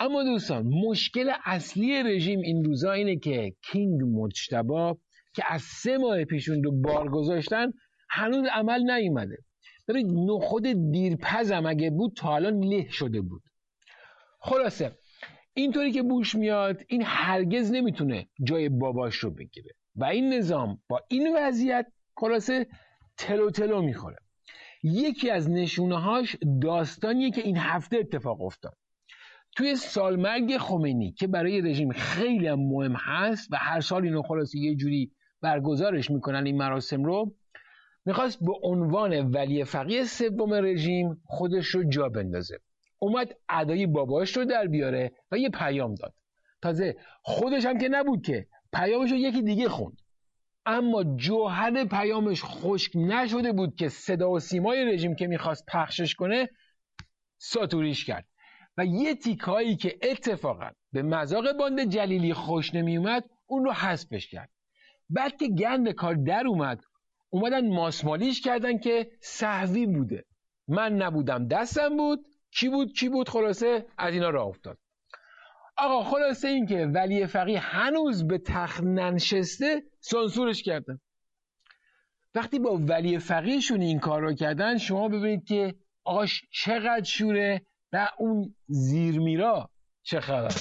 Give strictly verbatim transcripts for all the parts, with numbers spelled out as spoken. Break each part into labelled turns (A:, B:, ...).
A: اما دوستان مشکل اصلی رژیم این روزا اینه که کینگ مجتبی که از سه ماه پیشون رو بار گذاشتن هنوز عمل نیومده. ببین نخود دیرپزم اگه بود تا الان له شده بود. خلاصه اینطوری که بوش میاد این هرگز نمیتونه جای باباش رو بگیره و این نظام با این وضعیت خلاصه تلو تلو میخوره. یکی از نشونه‌هاش داستانیه که این هفته اتفاق افتاد. توی سالمرگ خمینی که برای رژیم خیلی هم مهم هست و هر سال اینو خلاصه یه جوری برگزارش میکنن این مراسم رو، میخواست به عنوان ولی فقیه سوم رژیم خودش رو جا بندازه. اومد ادای باباش رو در بیاره و یه پیام داد. تازه خودش هم که نبود که پیامش رو یکی دیگه خوند، اما جوهر پیامش خشک نشده بود که صدا و سیمای رژیم که میخواست پخشش کنه ساتوریش کرد و یه تیکایی که اتفاقا به مذاق باند جلیلی خوش نمیومد اون رو حذفش کرد. بعد که گند کار در اومد اومدن ماسمالیش کردن که سهوی بوده، من نبودم دستم بود، کی بود کی بود، خلاصه از اینا راه افتاد. آقا خلاصه این که ولی فقیه هنوز به تخت ننشسته سانسورش کردن. وقتی با ولی فقیهشون این کار رو کردن شما ببینید که آقاش چقدر شوره و اون زیرمیرا چه خبر.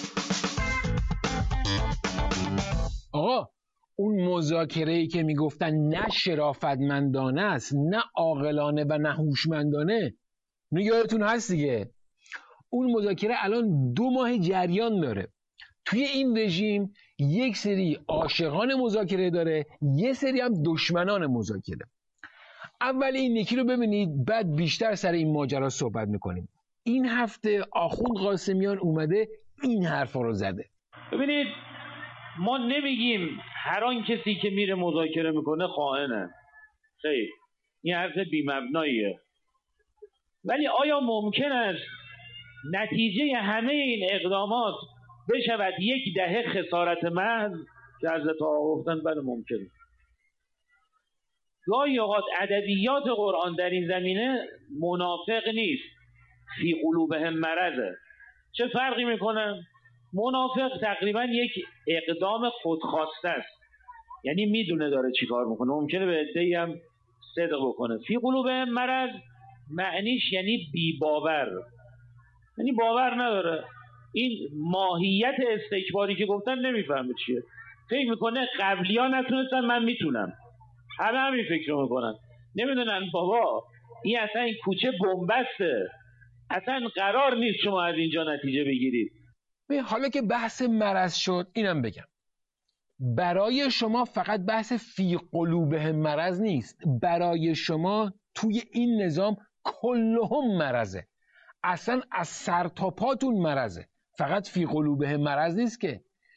A: آقا اون مذاکره‌ای که میگفتن نه شرافتمندانه است نه عاقلانه و نه هوشمندانه، اینو یادتون هست دیگه. اون مذاکره الان دو ماه جریان داره. توی این رژیم یک سری عاشقان مذاکره داره، یه سری هم دشمنان مذاکره. اول این یکی رو ببینید بعد بیشتر سر این ماجرا صحبت میکنیم. این هفته آخوند قاسمیان اومده این حرفا رو زده.
B: ببینید ما نمیگیم هر آن کسی که میره مذاکره میکنه خائنه، خیر این حرف بی‌مبناییه، ولی آیا ممکن است نتیجه همه این اقدامات بشود یک دهه خسارت محض که حضرت آقا گفتن؟ بله ممکنه. گاهی اوقات ادبیات قرآن در این زمینه منافق نیست، فی قلوبهم مرضه. چه فرقی میکنه؟ منافق تقریبا یک اقدام خودخواسته است، یعنی میدونه داره چی کار میکنه، ممکنه به عده‌ای هم صدق بکنه. فی قلوبهم مرض معنیش یعنی بی باور، یعنی باور نداره. این ماهیت استکباری که گفتن نمیفهمه چیه، فکر میکنه قبلی ها نتونستن من میتونم، همه همین فکر میکنن، نمیدونن بابا این اصلا این کوچه بنبسته، اصلا قرار نیست شما از اینجا نتیجه بگیرید.
A: حالا که بحث مرض شد اینم بگم، برای شما فقط بحث فی قلوبهم مرض نیست، برای شما توی این نظام کلهم مرضه، اصلا از سر تا پاتون مرضه، فقط فی قلوبهم مرض نیست که.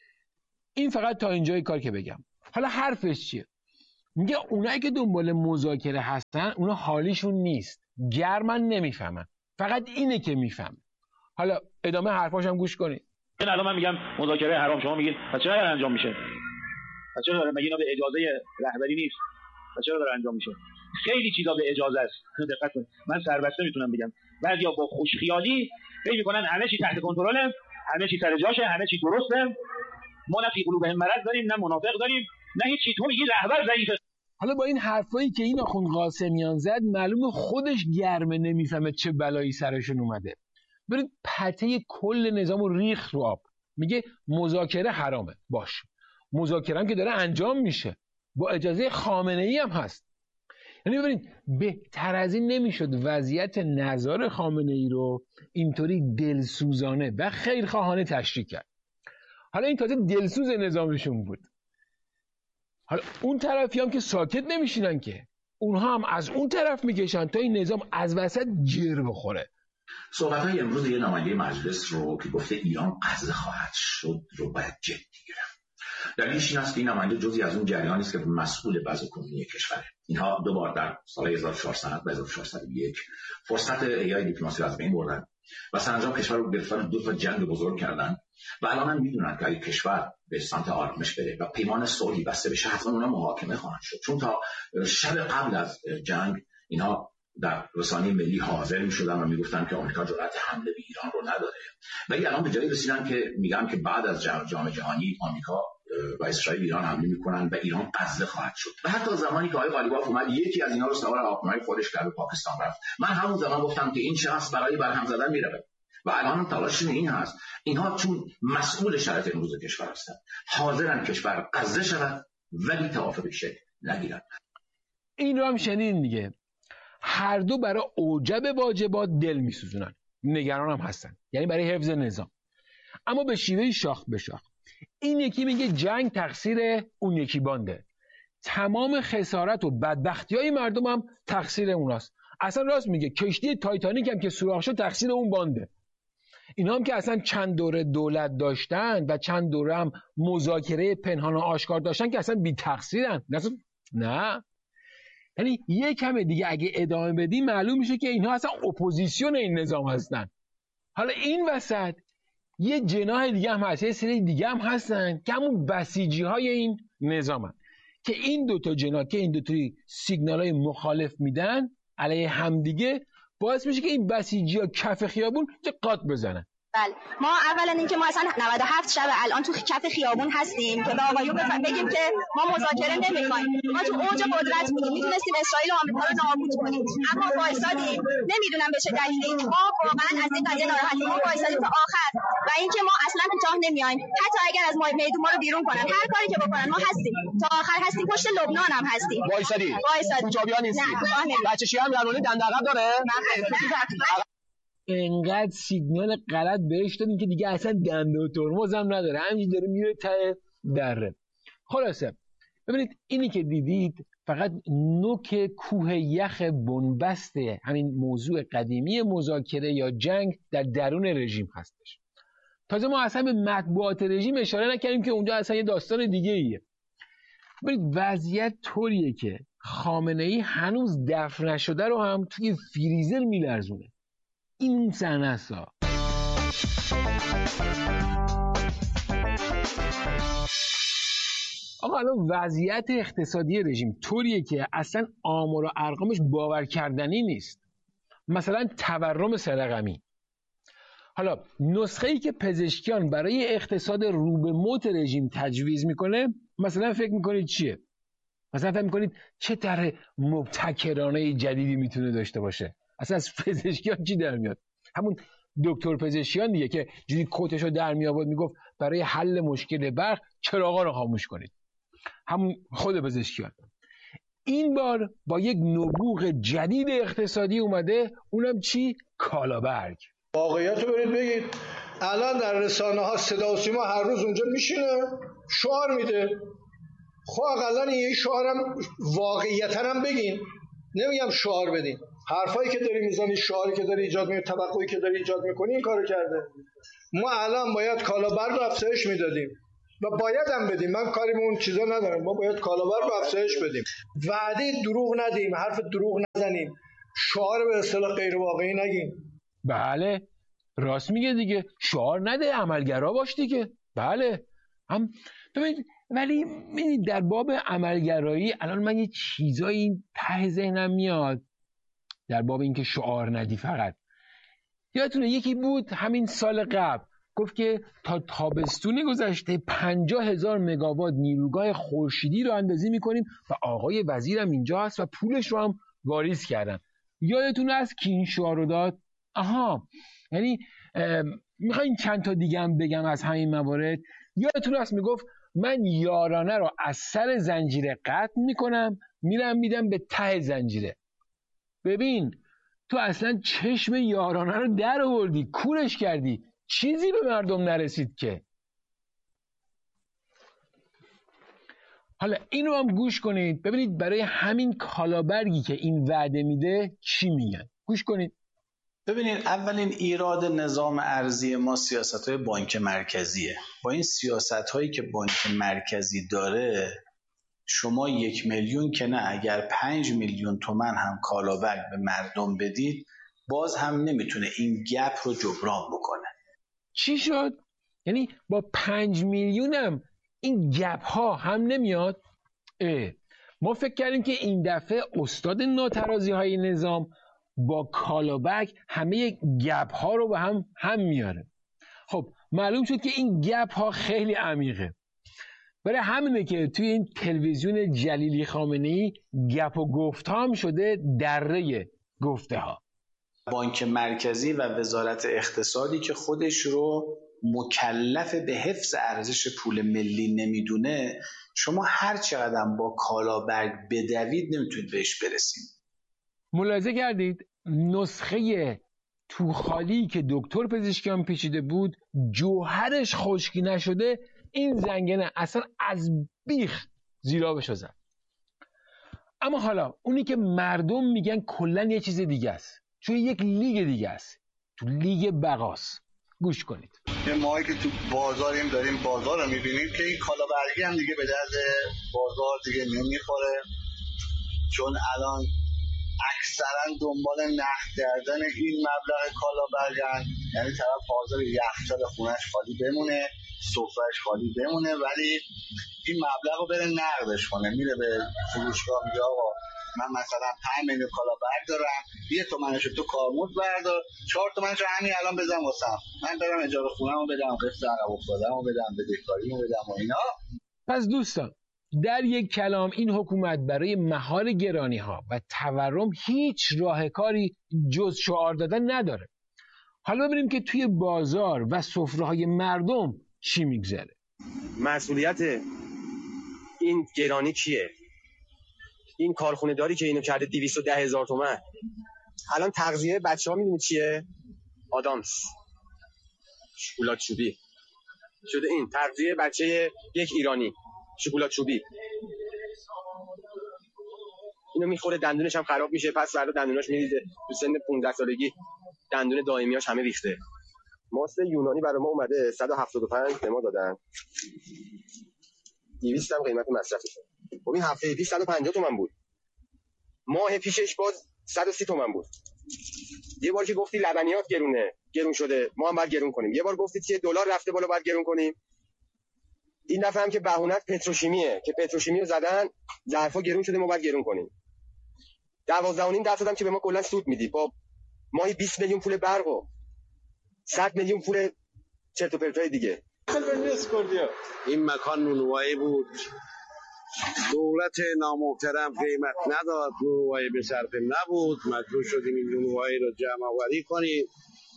A: این فقط تا اینجای کار که بگم. حالا حرفش چیه؟ میگه اونایی که دنبال مذاکره هستن اونا حالیشون نیست، گرمن، نمیفهمن، فقط اینه که میفهمه. حالا ادامه حرفاش هم گوش کنید.
B: این الان من میگم مذاکره حرام، شما میگید پس چرا داره انجام میشه؟ پس چرا داره؟ مگه اینا به اجازه رهبری نیست؟ پس چرا داره انجام میشه؟ خیلی چیزا به اجازه است. دقت کنید، من سربسته میتونم بگم. بعضیا با خوشخیالی فکر میکنن همه چی تحت کنترله، همه چی سر جاشه، همه چی درسته. ما نه فی قلوبهم مرض داریم نه منافق داریم نه هیچ چیز. تو میگی رهبر ضعیفه.
A: حالا با این حرفایی که این آخوند قاسمیان زد معلومه خودش گرمه، نمیفهمه چه بلایی سرشون اومده. برید پته کل نظامو ریخ رو آب. میگه مذاکره حرامه، باش مذاکره هم که داره انجام میشه با اجازه خامنه ای هم هست. یعنی ببینید بهتر از این نمیشد وضعیت نظار خامنه ای رو اینطوری دلسوزانه و خیرخواهانه تشریح کرد. حالا این تازه دلسوز نظامشون بود. حالا اون طرفی هم که ساکت نمیشینن که، اونها هم از اون طرف میکشن تا این نظام از وسط جر بخوره.
C: صحبت‌های امروز یه نماینده مجلس رو که گفته ایران غزه خواهد شد رو باید جدی گرفت. دلیلش این است که این نماینده جزئی از اون جریانی است که مسئول وضع کنونی کشوره. اینها دو بار در سال هزار و چهارصد و هزار و چهارصد و یک فرصت احیای دیپلماسی رو از بین بردن و سرانجام کشور رو گرفتن، دو تا جنگ بزرگ کردن و الان هم میدونن که اگه کشور به سمت آرامش بره و پیمان صلحی بسته بشه حتما اونها محاکمه خواهند شد، چون تا شب قبل از جنگ اینها در رسانه ملی حاضر می‌شدن و میگفتن که آمریکا جرأت حمله به ایران رو نداره. ولی الان به جایی رسیدن که میگن که بعد از جام جهانی آمریکا و اسرائیل ایران حمله میکنن و ایران غزه خواهد شد. و حتی زمانی که آقای قالیباف اومد یکی از اینا رو سوار هواپیمای خودش کرد به پاکستان رفت، من همون زمان گفتم که این شخص برای برهم زدن میره. و الان تلاششون این هست، اینها چون مسئول شرایط امروز کشور هستن حاضرن کشور غزه شود ولی توافق شکل نگیرن.
A: این رو هم شنیدین دیگه، هر دو برای اوجب واجبات دل میسوزونن، نگران هم هستن، یعنی برای حفظ نظام، اما به شیوه شاخ به شاخ. این یکی میگه جنگ تقصیر اون یکی بانده، تمام خسارت و بدبختی های مردم هم تقصیر اوناست. اصلا راست میگه، کشتی تایتانیک هم که سوراخ شد تقصیر اون بانده. اینا هم که اصلا چند دوره دولت داشتن و چند دوره هم مذاکره پنهان و آشکار داشتن که اصلا بی تقصیرن. نه، یعنی یه کم دیگه اگه ادامه بدیم معلوم میشه که اینها اصلا اپوزیسیون این نظام هستن. حالا این وسط یه جناح دیگه هم هست، یه سری دیگه هم هستن که همون بسیجی های این نظام هست که این دوتا جناح که این دوتا سیگنال های مخالف میدن علیه همدیگه، باعث میشه که این بسیجی ها کف خیابون که قات بزنن.
D: بله، ما اولا اینکه ما اصلا نود و هفت شب الان تو کف خیابون هستیم که به آقایون بگیم که ما مذاکره نمی‌خوایم. ما تو اوج قدرت بودیم، میتونستیم اسرائیل و آمریکا رو نابود کنیم، اما وایسادیم. نمیدونم به چه دلیلی ما واقعا از این قضیه ناراحتیم. ما وایسادیم تا آخر و اینکه ما اصلا کوتاه نمیایم، حتی اگر از ما میدون ما رو بیرون کنن، هر کاری که بکنن ما هستیم تا آخر، هستیم پشت لبنان هم هستیم.
E: وایسادی
D: وایسادیم
E: کوتاه‌بیا نیستیم. بچه‌شی هم درونه دندقب داره.
A: انقدر سیگنال غلط بهش دادیم که دیگه اصلا دنده و ترمز هم نداره، همینجوری داره میره ته دره. خلاصه ببینید اینی که دیدید فقط نوک کوه یخ بنبست همین موضوع قدیمی مذاکره یا جنگ در درون رژیم هستش. تازه ما اصلا به مطبوعات رژیم اشاره نکردیم که اونجا اصلا یه داستان دیگه ایه. ببینید وضعیت طوریه که خامنه‌ای هنوز دفن نشده رو هم توی فریزر میلرزونه. این صحنه است. آقا الان وضعیت اقتصادی رژیم طوریه که اصلا آمار و ارقامش باور کردنی نیست. مثلا تورم سرقمی. حالا نسخه ای که پزشکیان برای اقتصاد رو به موت رژیم تجویز میکنه، مثلا فکر میکنید چیه؟ مثلا فکر میکنید چه طرح مبتکرانه جدیدی میتونه داشته باشه؟ اصلا از پزشکیان چی در میاد؟ همون دکتر پزشکیان دیگه که جوری کتشو در می آورد میگفت برای حل مشکل برق چراغا رو خاموش کنید. همون خود پزشکیان. این بار با یک نبوغ جدید اقتصادی اومده، اونم چی؟ کالابرگ.
F: واقعیت رو برید بگید. الان در رسانه ها صدا و سیما هر روز اونجا میشینه شعار میده. خب اقلا این شعارم واقعیت هم بگین، نمیگم شعار بدین. حرفایی که داری میزنی، شعاری که داری ایجاد میکنی، توقعی که داری ایجاد میکنی این کارو کرده. ما الان باید کالابرگ رو افزایش میدادیم و باید هم بدیم، من کاری به اون چیزا ندارم، ما باید کالابرگ رو افزایش بدیم، وعده دروغ ندیم، حرف دروغ نزنیم، شعار به اصطلاح غیر واقعی نگیم.
A: بله راست میگه دیگه، شعار نده، عملگرا باش دیگه. بله هم ببینید، ولی ببینید در باب عملگرایی الان من یه چیزایی ته ذهنم میاد در باب اینکه شعار ندی. فقط یادتونه یکی بود همین سال قبل گفت که تا تابستون گذشته پنجاه هزار مگاوات نیروگاه خورشیدی رو اندازی میکنیم و آقای وزیرم اینجا هست و پولش رو هم واریز کردن. یادتونه از کی این شعار رو داد؟ آها، یعنی میخواین چند تا دیگه هم بگم از همین موارد. یادتونه است میگفت من یارانه رو از سر زنجیره قطع میکنم میرم میدم به ته زنجیره. ببین تو اصلا چشم یارانه رو در آوردی، کورش کردی، چیزی به مردم نرسید که. حالا اینو هم گوش کنید ببینید برای همین کالابرگی که این وعده میده چی میگن. گوش کنید.
G: ببینید اولین ایراد نظام ارزی ما سیاست‌های بانک مرکزیه. با این سیاست‌هایی که بانک مرکزی داره شما یک میلیون که نه اگر پنج میلیون تومن هم کالابرگ به مردم بدید باز هم نمیتونه این گپ رو جبران بکنه.
A: چی شد؟ یعنی با پنج میلیونم این گپ ها هم نمیاد؟ اه. ما فکر کردیم که این دفعه استاد ناترازی های نظام با کالابک همه گپ ها رو به هم هم میاره. خب معلوم شد که این گپ ها خیلی عمیقه. برای همینه که توی این تلویزیون جلیلی خامنه‌ای گپ و گفت هم شده دره گفته ها.
G: بانک مرکزی و وزارت اقتصادی که خودش رو مکلف به حفظ ارزش پول ملی نمیدونه، شما هر چقدر با کالابرگ بدوید نمیتونید بهش برسید.
A: ملاحظه کردید نسخه توخالی که دکتر پزشکیان پیچیده بود جوهرش خشکی نشده، این زنگنه اصلا از بیخ زیرابشو زد. اما حالا اونی که مردم میگن کلن یه چیز دیگه است، توی یک لیگ دیگه است، تو لیگ بقاست. گوش کنید.
H: ماهی که تو بازاریم داریم بازار رو میبینیم که این کالابرگی هم دیگه به درد بازار دیگه نمیخوره، چون الان اکثرا دنبال نقد کردن این مبلغ کالابرگن، یعنی طرف حاضر یخچال خونش خالی بمونه، سفرهش خالی بمونه، ولی این مبلغ رو بره نقدش کنه. میره به فروشگاه میگه آقا من مثلا پنج میلیون کالابرگ دارم، یه تومنشو تو کارمزد بردار، چهار تومنشو همین الان بزن واسم، من برم اجاره خونه‌مو بدم، قسط عقب افتاده‌مو بدم، بدهکاریمو بدم و اینا.
A: پس دوستان در یک کلام این حکومت برای مهار گرانی ها و تورم هیچ راهکاری جز شعار دادن نداره. حالا ببینیم که توی بازار و سفره‌های مردم چی میگذره.
E: مسئولیت این گرانی کیه؟ این کارخونه داری که اینو کرده دویست و ده هزار تومن. الان تغذیه بچه ها میدونی چیه؟ آدامس، شکلات چوبی شده. این تغذیه بچه یک ایرانی شکلات چوبی، اینو میخوره دندونش هم خراب میشه، پس فردا دندوناش میریزه، تو سن پانزده سالگی دندون دائمیاش همه ریخته. ماست یونانی برای ما اومده صد و هفتاد و پنج به ما دادن، دویست هم قیمت مصرفشه. خب این هفته پیش صد و پنجاه تومن بود، ماه پیشش باز صد و سی تومن بود. یه بار که گفتی لبنیات گرونه گرون شده، ما هم باید گرون کنیم. یه بار گفتی که دلار رفته بالا باید گرون کنیم. این دفعه هم که بهونت پتروشیمیه که پتروشیمی رو زدن، ظرفا گرون شده، ما باید گرون کنیم. دوازده و نیم درصد هم که به ما کلا سود میدی، با ماهی بیست میلیون پول برق و صد میلیون پول چرت و پرتای دیگه.
I: این مکان نونوایی بود، دولت نامحترم قیمت نداد، نونوایی به صرفه نبود، مجبور شدیم این نونوایی رو جمع آوری کنیم.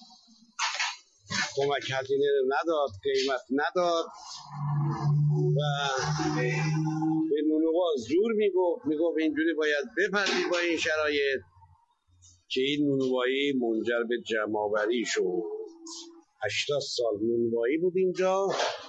I: کمک هزینه رو نداد، قیمت نداد و به نونوا زور میگفت میگفت اینجوری باید بپذیر با این شرایط که این نونوایی منجر به جمع آوری شد. هشتاد سال نونوایی بود اینجا.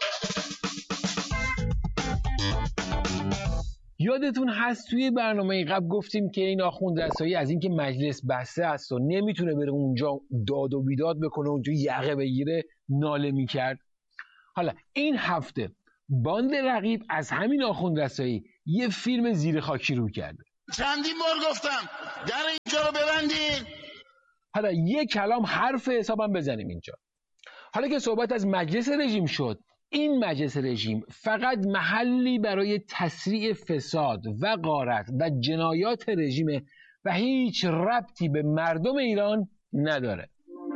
A: یادتون هست توی برنامه قبل گفتیم که این آخوند رسایی از اینکه مجلس بسته است و نمیتونه بره اونجا داد و بیداد بکنه، اونجا یقه بگیره، ناله میکرد. حالا این هفته باند رقیب از همین آخوند رسایی یه فیلم زیر خاکی رو کرده.
J: چندین بار گفتم در اینجا رو ببندین.
A: حالا یه کلام حرف حسابم بزنیم اینجا. حالا که صحبت از مجلس رژیم شد، این مجلس رژیم فقط محلی برای تسریع فساد و غارت و جنایات رژیم و هیچ ربطی به مردم ایران نداره.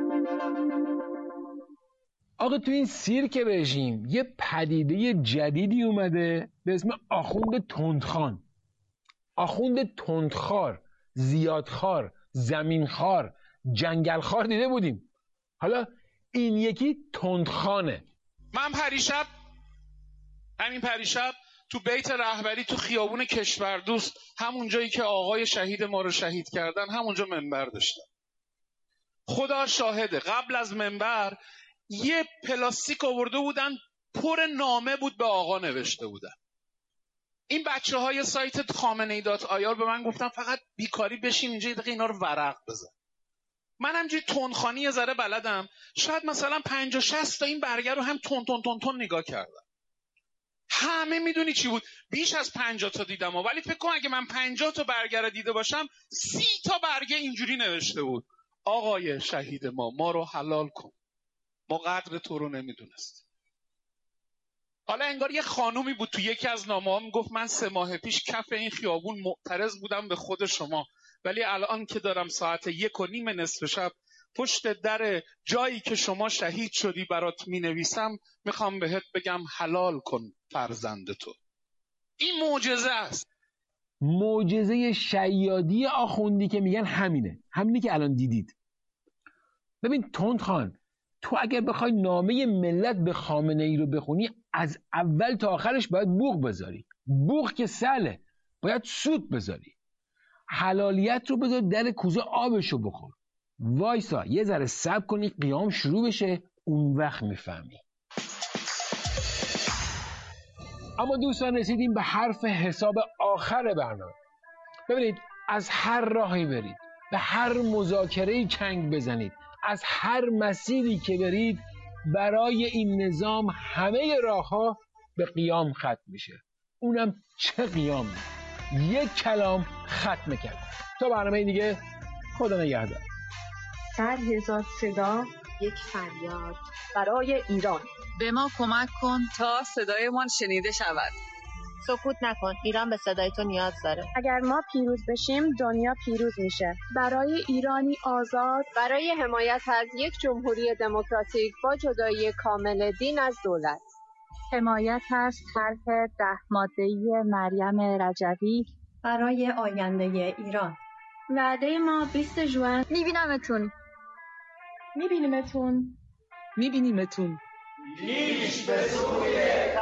A: آقا تو این سیرک رژیم یه پدیده جدیدی اومده به اسم آخوند تندخان. آخوند تندخوار، زیادخوار، زمینخوار، جنگلخوار دیده بودیم. حالا این یکی تندخانه.
K: من پریشب همین پریشب تو بیت رهبری تو خیابون کشوردوست، همون جایی که آقای شهید ما رو شهید کردن، همونجا منبر داشتم. خدا شاهده قبل از منبر یه پلاستیک آورده بودن پر نامه بود به آقا نوشته بودن. این بچه های سایت خامنه ای دات آی آر به من گفتن فقط بیکاری بشین اینجا یه دقیقه اینا رو ورق بزن. من همجوری تندخوانی یه ذره بلدم، شاید مثلا پنجاه شصت تا این برگر رو هم تون تون تون تون نگاه کردم. همه میدونی چی بود؟ بیش از پنجاه تا دیدم، ولی فکر کن اگه من پنجاه تا برگر دیده باشم، سی تا برگر اینجوری نوشته بود: آقای شهید ما ما رو حلال کن، ما قدر تو رو نمیدونست. حالا انگار یه خانومی بود تو یکی از نامه‌ها میگفت من سه ماه پیش کف این خیابون معترض بودم به خود شما، ولی الان که دارم ساعت یک و نیم نصف شب پشت در جایی که شما شهید شدی برات می نویسم، میخوام بهت بگم حلال کن فرزند تو. این معجزه است.
A: معجزه شیادی آخوندی که میگن همینه، همینی که الان دیدید. ببین تندخان، تو اگر بخوای نامه ملت به خامنه ای رو بخونی، از اول تا آخرش باید بوق بذاری. بوق که سله، باید سوت بذاری. حلالیت رو بذار در کوزه آبشو بخور. وایسا یه ذره صبر کنی قیام شروع بشه، اون وقت میفهمی. اما دوستان رسیدیم به حرف حساب آخر برنامه. ببینید، از هر راهی برید، به هر مذاکره‌ای چنگ بزنید، از هر مسیری که برید، برای این نظام همه راه‌ها به قیام ختم میشه. اونم چه قیامی؟ یک کلام ختم کرد. تا برنامه دیگه، خدا نگهدار.
L: صد هزار صدا، یک فریاد برای ایران.
M: به ما کمک کن تا صدایمان شنیده شود.
N: سکوت نکن، ایران به صدای تو نیاز داره.
O: اگر ما پیروز بشیم دنیا پیروز میشه. برای ایرانی آزاد،
P: برای حمایت از یک جمهوری دموکراتیک با جدایی کامل دین از دولت،
O: حمایت از طرح ده ماده‌ای مریم رجوی
L: برای آینده ایران.
O: وعده ما بیست ژوئن.
N: میبینمتون.
O: میبینیمتون.
M: میبینیمتون.
Q: لیش به سوی